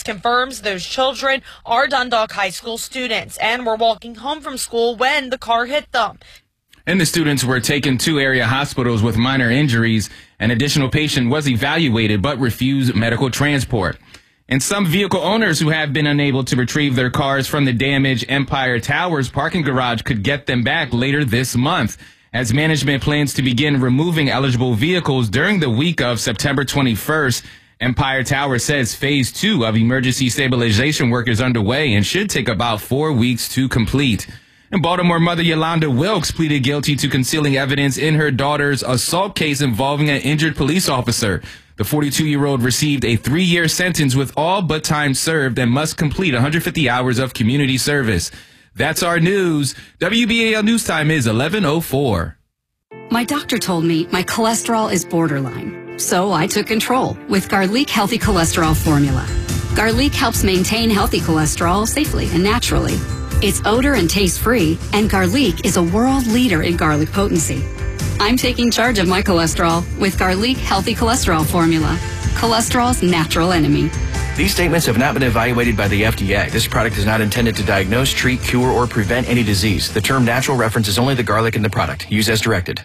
confirms those children are Dundalk High School students and were walking home from school when the car hit them. And the students were taken to area hospitals with minor injuries. An additional patient was evaluated but refused medical transport. And some vehicle owners who have been unable to retrieve their cars from the damaged Empire Towers parking garage could get them back later this month, as management plans to begin removing eligible vehicles during the week of September 21st. Empire Tower says phase 2 of emergency stabilization work is underway and should take about 4 weeks to complete. And Baltimore mother Yolanda Wilkes pleaded guilty to concealing evidence in her daughter's assault case involving an injured police officer. The 42-year-old received a 3-year sentence with all but time served and must complete 150 hours of community service. That's our news. WBAL News Time is 11:04. My doctor told me my cholesterol is borderline, so I took control with Garlic Healthy Cholesterol Formula. Garlic helps maintain healthy cholesterol safely and naturally. It's odor and taste-free, and Garlic is a world leader in garlic potency. I'm taking charge of my cholesterol with Garlic Healthy Cholesterol Formula, cholesterol's natural enemy. These statements have not been evaluated by the FDA. This product is not intended to diagnose, treat, cure, or prevent any disease. The term natural references only the garlic in the product. Use as directed.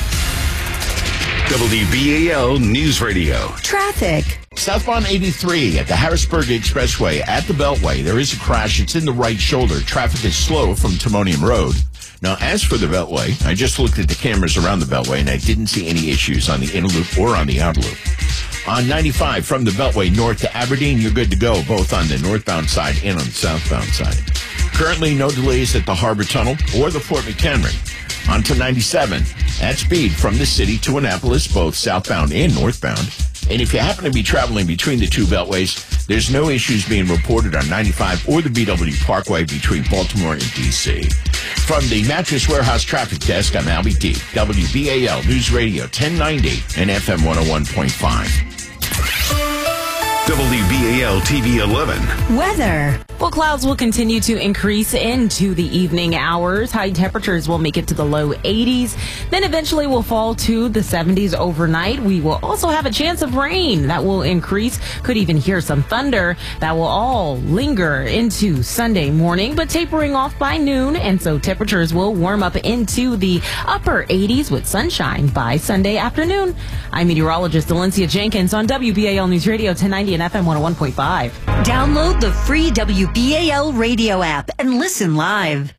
WBAL News Radio. Traffic. Southbound 83 at the Harrisburg Expressway at the Beltway. There is a crash. It's in the right shoulder. Traffic is slow from Timonium Road. Now, as for the Beltway, I just looked at the cameras around the Beltway, and I didn't see any issues on the inner loop or on the outer loop. On 95 from the Beltway north to Aberdeen, you're good to go, both on the northbound side and on the southbound side. Currently, no delays at the Harbor Tunnel or the Fort McHenry. On to 97 at speed from the city to Annapolis, both southbound and northbound. And if you happen to be traveling between the two beltways, there's no issues being reported on 95 or the BW Parkway between Baltimore and D.C. From the Mattress Warehouse Traffic Desk, I'm Albie D. WBAL News Radio 1090 and FM 101.5. WBAL TV 11. Weather. Well, clouds will continue to increase into the evening hours. High temperatures will make it to the low 80s. Then eventually will fall to the 70s overnight. We will also have a chance of rain that will increase. Could even hear some thunder that will all linger into Sunday morning, but tapering off by noon. And so temperatures will warm up into the upper 80s with sunshine by Sunday afternoon. I'm meteorologist Valencia Jenkins on WBAL News Radio 1090 and FM 101.5. Download the free WBAL radio app and listen live.